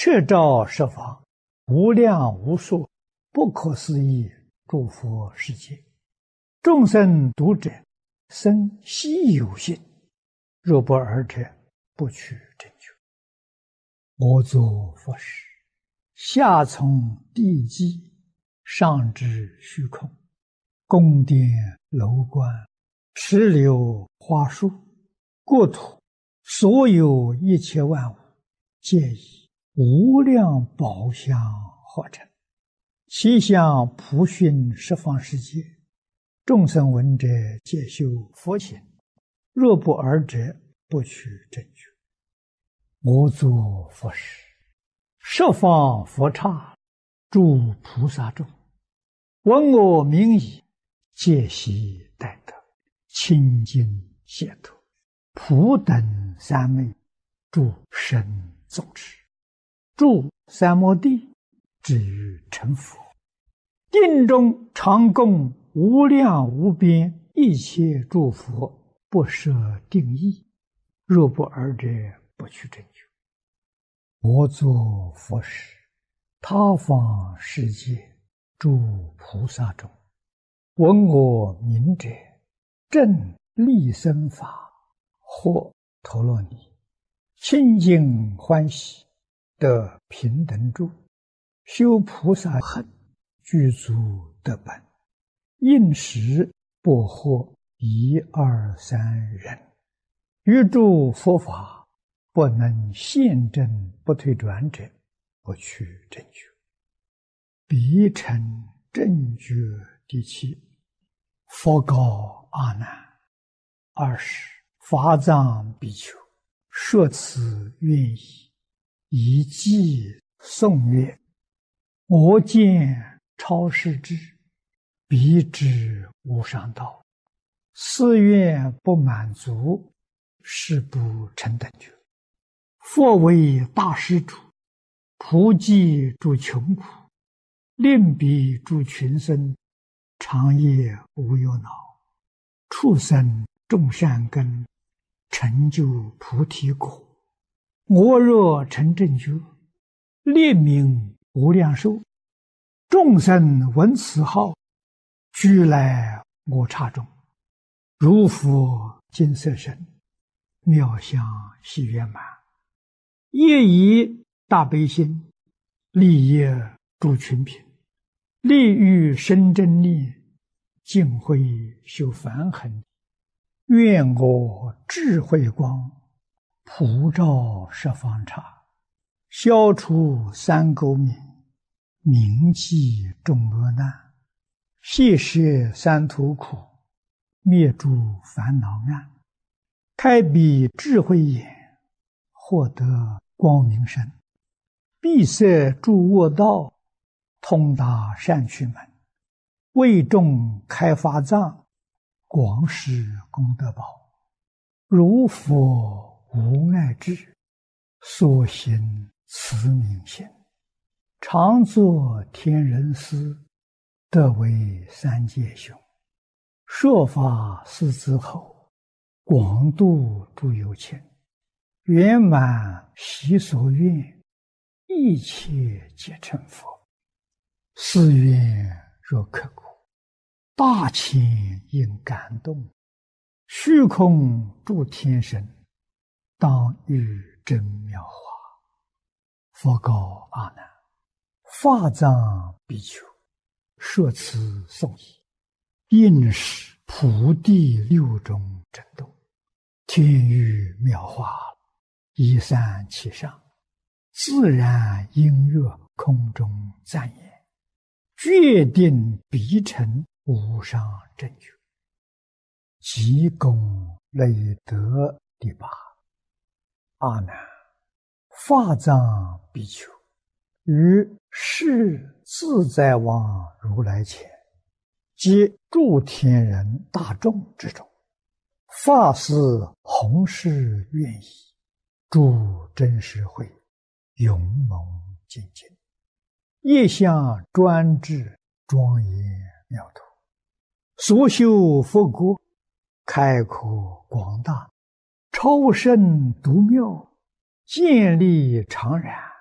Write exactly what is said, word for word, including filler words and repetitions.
彻照十方，无量无数不可思议诸佛世界，众生读者生希有信，若不尔者，不取正觉。我作佛时，下从地基，上至虚空，宫殿楼观，池流花树，国土所有一切万物，皆以无量宝相合成，其相普熏十方世界，众生闻者皆修佛行，若不尔者，不取正觉。我作佛时，十方佛刹诸菩萨众，闻我名已，皆悉待得，清净解脱，普等三昧，诸神众持，住三摩地，至于成佛。定中常供无量无边一切诸佛，不设定义，若不尔者，不取正觉。我作佛时，他方世界诸菩萨中，闻我名者，正利生法，或陀罗尼，清净欢喜，得平等住，修菩萨行，具足得本，应时不获一二三人，于诸佛法不能现证不退转者，不取正觉。彼成正觉第七。佛告阿难：二十法藏比丘，说此愿意，以偈颂曰：我见超世智，彼知无上道，誓愿不满足，誓不成等觉。佛为大施主，普济诸穷苦，令彼诸群生，长夜无忧恼，畜生种善根，成就菩提果。我若成正觉，列名无量寿，众生闻此号，俱来我刹中，如佛金色身，妙相喜圆满，业以大悲心，利益诸群品，利欲生真力，净慧修梵行。愿我智慧光，普照十方刹，消除三垢冥，铭记众恶难，悉摄三途苦，灭诸烦恼暗，开彼智慧眼，获得光明身，闭塞诸恶道，通达善趣门，为众开法藏，广施功德宝。如佛无碍智，所行慈悯心，常作天人师，得为三界雄。说法四之后，广度诸有情，圆满习所愿，一切皆成佛。誓愿若刻骨，大千应感动，虚空诸天神，当遇真妙法。佛告阿难：法藏比丘，说此颂已，应是普地六种震动，天雨妙法，一散其上，自然音乐空中赞言，决定必成无上正觉。即功累德第八。阿难，法藏比丘，于世自在王如来前，及诸天人大众之中，发誓弘誓愿意，诸真实会，勇猛精进，业相专制，庄严妙土，所修佛国，开阔广大，超胜独妙，建立常然，